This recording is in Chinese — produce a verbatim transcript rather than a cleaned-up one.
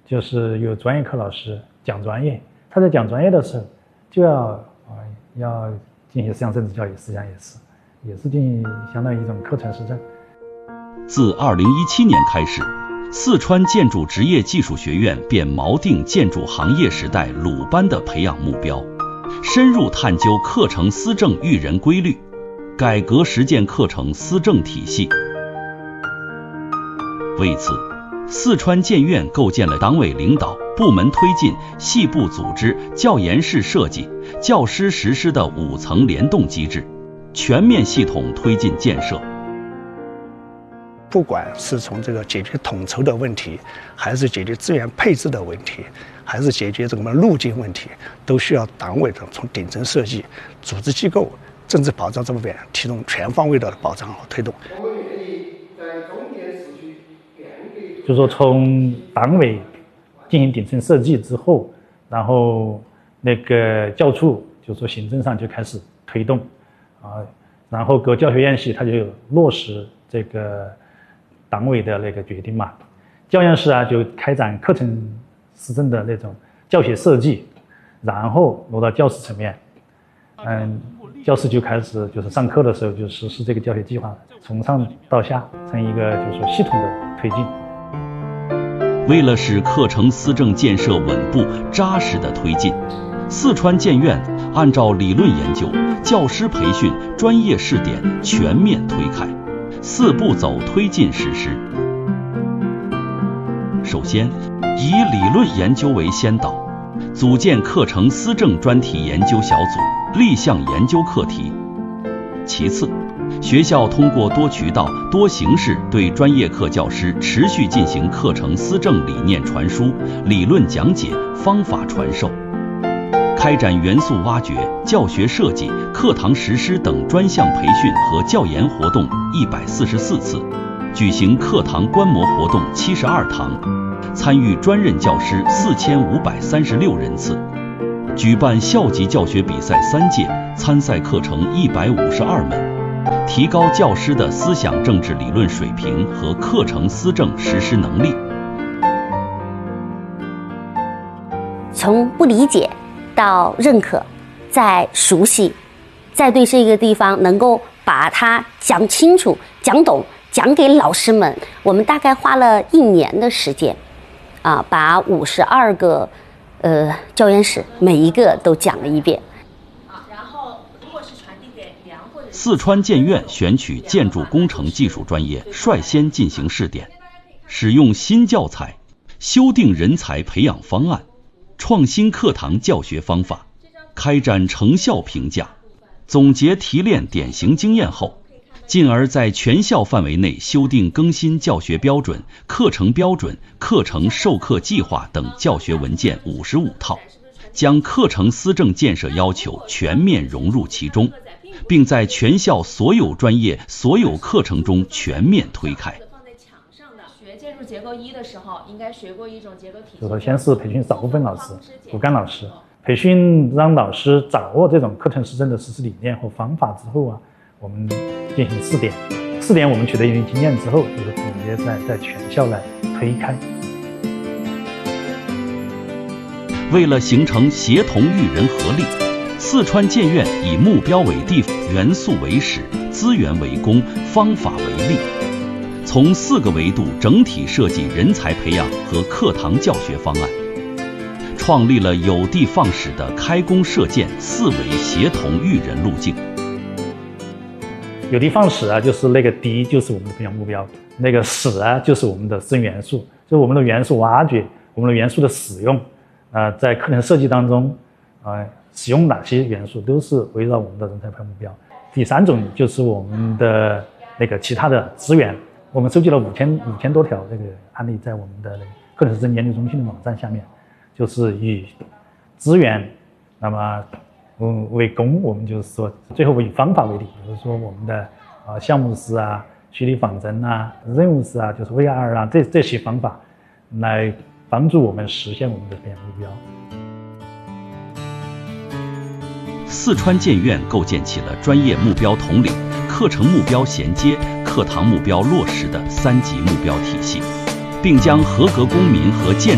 就是有专业课老师讲专业，他在讲专业的时候就要啊要进行思想政治教育，思想也是也是进行相当于一种课程实证。 自二零一七年开始，四川建筑职业技术学院便锚定建筑行业时代鲁班的培养目标，深入探究课程思政育人规律，改革实践课程思政体系。为此，四川建院构建了党委领导、部门推进、系部组织、教研室设计、教师实施的五层联动机制，全面系统推进建设。 不管是从这个解决统筹的问题，还是解决资源配置的问题，还是解决这个路径问题，都需要党委的从顶层设计、组织机构、政治保障这方面提供全方位的保障和推动。 就是说，从党委进行顶层设计之后，然后那个教处就是说行政上就开始推动啊，然后各教学院系它就落实这个党委的那个决定嘛。教研室啊就开展课程思政的那种教学设计，然后落到教师层面，嗯，教师就开始就是上课的时候就实施这个教学计划，从上到下成一个就是说系统的推进。 为了使课程思政建设稳步扎实的推进，四川建院按照理论研究、教师培训、专业试点全面推开，四步走推进实施。首先，以理论研究为先导，组建课程思政专题研究小组，立项研究课题。其次，学校通过多渠道、多形式对专业课教师持续进行课程思政理念传输、理论讲解、方法传授，开展元素挖掘、教学设计、课堂实施等专项培训和教研活动一百四十四次，举行课堂观摩活动七十二堂，参与专任教师四千五百三十六人次，举办校级教学比赛三届，参赛课程一百五十二门。提高教师的思想政治理论水平和课程思政实施能力。 从不理解到认可，再熟悉，再对这个地方能够把它讲清楚、讲懂，讲给老师们。我们大概花了一年的时间，啊，把五十二个呃教研室每一个都讲了一遍。 四川建院选取建筑工程技术专业率先进行试点，使用新教材，修订人才培养方案，创新课堂教学方法，开展成效评价，总结提炼典型经验后，进而在全校范围内修订更新教学标准、课程标准、课程授课计划等教学文件五十五套，将课程思政建设要求全面融入其中，并在全校所有专业、所有课程中全面推开。 学建筑结构一的时候，应该学过一种结构体系。 就是先是培训少部分老师、骨干老师，培训让老师掌握这种课程思政的实施理念和方法之后啊，我们进行试点。试点我们取得一定经验之后，就是总结在在全校来推开。 为了形成协同育人合力，四川建院以目标为地，元素为始，资源为公，方法为力，从四个维度整体设计人才培养和课堂教学方案，创立了有的放矢的开工射箭四维协同育人路径。 有的放矢啊，就是那个的就是我们的培养目标，那个矢啊就是我们的思政元素，就是我们的元素挖掘，我们的元素的使用，啊、呃，在课程设计当中，啊、呃。使用哪些元素都是围绕我们的人才培养目标。第三种就是我们的那个其他的资源，我们收集了五千五千多条这个案例，在我们的课程思政研究中心的网站下面，就是以资源那么嗯为公，我们就是说最后以方法为例，比如说我们的啊、呃、项目式啊、虚拟仿真啊、任务式啊，就是 V R 啊这这些方法来帮助我们实现我们的培养目标。 四川建院构建起了专业目标统领、课程目标衔接、课堂目标落实的三级目标体系，并将合格公民和建